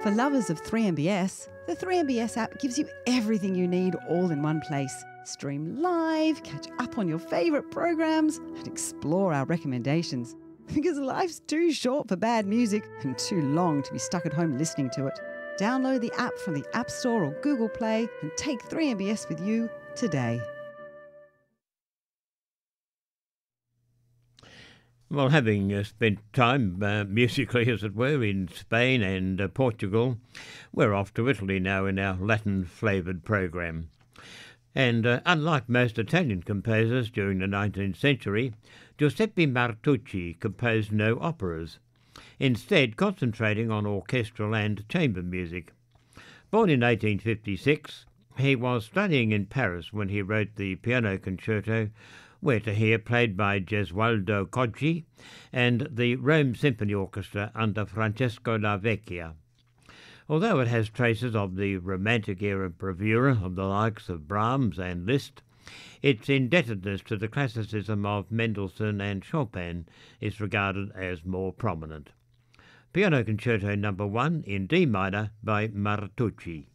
For lovers of 3MBS, the 3MBS app gives you everything you need all in one place. Stream live, catch up on your favourite programs, and explore our recommendations. Because life's too short for bad music and too long to be stuck at home listening to it. Download the app from the App Store or Google Play and take 3MBS with you today. Well, having spent time musically, as it were, in Spain and Portugal, we're off to Italy now in our Latin-flavoured program. And unlike most Italian composers during the 19th century, Giuseppe Martucci composed no operas, instead concentrating on orchestral and chamber music. Born in 1856, he was studying in Paris when he wrote the piano concerto We're to hear played by Gesualdo Coggi and the Rome Symphony Orchestra under Francesco La Vecchia. Although it has traces of the Romantic era bravura of the likes of Brahms and Liszt, its indebtedness to the classicism of Mendelssohn and Chopin is regarded as more prominent. Piano Concerto No. 1 in D minor by Martucci.